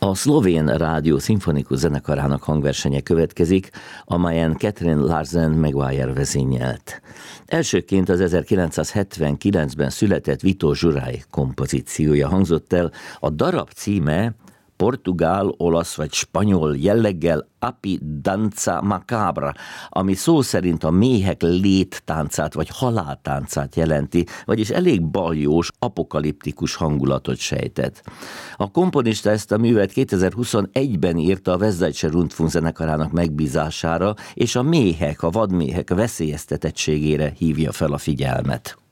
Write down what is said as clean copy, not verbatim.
A szlovén rádió szimfonikus zenekarának hangversenye következik, amelyen Catherine Larsen Maguire vezényelt. Elsőként az 1979-ben született Vito Juraj kompozíciója hangzott el, a darab címe portugál, olasz vagy spanyol jelleggel Api Danza Macabra, ami szó szerint a méhek léttáncát vagy haláltáncát jelenti, vagyis elég baljós, apokaliptikus hangulatot sejtett. A komponista ezt a művet 2021-ben írta a Westdeutsche Rundfunk zenekarának megbízására, és a vadméhek veszélyeztetettségére hívja fel a figyelmet.